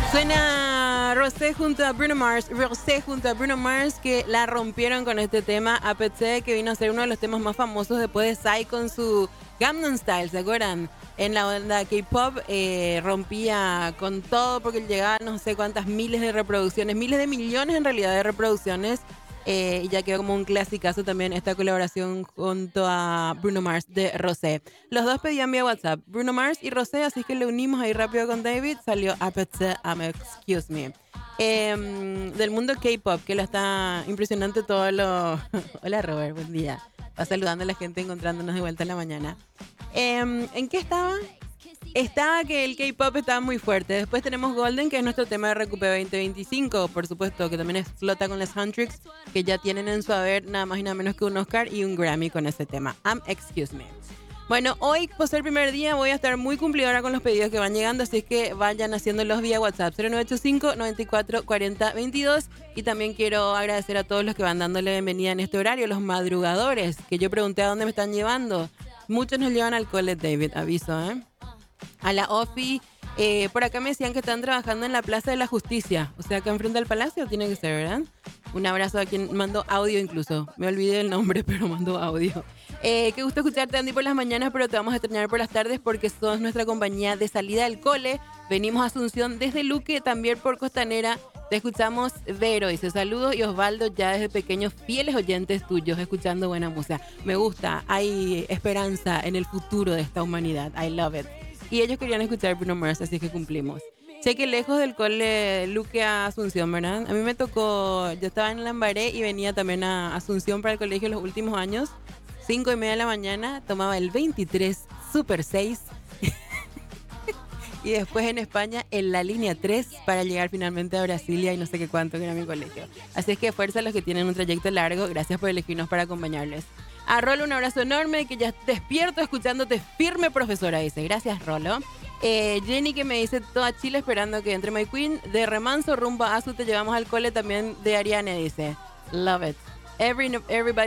Suena Rosé junto a Bruno Mars, que la rompieron con este tema. APC, que vino a ser uno de los temas más famosos después de Psy con su Gangnam Style, ¿se acuerdan? En la onda K-pop rompía con todo porque llegaba no sé cuántas miles de reproducciones, miles de millones en realidad de reproducciones. Y ya quedó como un clasicazo también esta colaboración junto a Bruno Mars de Rosé. Los dos pedían vía WhatsApp, Bruno Mars y Rosé, así que le unimos ahí rápido con David. Salió Apetze, Excuse Me. Del mundo K-pop, que la está impresionante todo lo... Hola Robert, buen día. Va saludando a la gente, encontrándonos de vuelta en la mañana. ¿En qué estaba? Estaba que el K-pop estaba muy fuerte. Después tenemos Golden, que es nuestro tema de Recupe 2025, por supuesto, que también explota con las Huntrix, que ya tienen en su haber nada más y nada menos que un Oscar y un Grammy con ese tema. Excuse Me. Bueno, hoy, por ser el primer día, voy a estar muy cumplidora con los pedidos que van llegando, así que vayan haciéndolos vía WhatsApp 0985-9440-22. Y también quiero agradecer a todos los que van dándole bienvenida en este horario, los madrugadores, que yo pregunté a dónde me están llevando. Muchos nos llevan al cole, David, aviso, a la OFI. Por acá me decían que están trabajando en la Plaza de la Justicia, o sea, acá enfrente del Palacio tiene que ser, ¿verdad? Un abrazo a quien mandó audio incluso. Me olvidé el nombre, pero mandó audio. Qué gusto escucharte, Andy, por las mañanas, pero te vamos a extrañar por las tardes porque sos nuestra compañía de salida del cole. Venimos a Asunción desde Luque, también por Costanera. Te escuchamos, Vero, dice saludos, y Osvaldo, ya desde pequeños fieles oyentes tuyos, escuchando buena música. Me gusta, hay esperanza en el futuro de esta humanidad. I love it. Y ellos querían escuchar Bruno Mars, así que cumplimos. Sé que lejos del cole Luque a Asunción, ¿verdad? A mí me tocó, yo estaba en Lambaré y venía también a Asunción para el colegio los últimos años. 5:30 de la mañana, tomaba el 23 Super 6 y después en España en la línea 3 para llegar finalmente a Brasilia y no sé qué cuánto, que era mi colegio. Así es que fuerza a los que tienen un trayecto largo, gracias por elegirnos para acompañarles. A Rolo un abrazo enorme, que ya despierto escuchándote firme, profesora, dice. Gracias, Rolo. Jenny, que me dice toda Chile esperando que entre My Queen, de Remanso rumbo a Azu te llevamos al cole, también de Ariane, dice. Love it. Everybody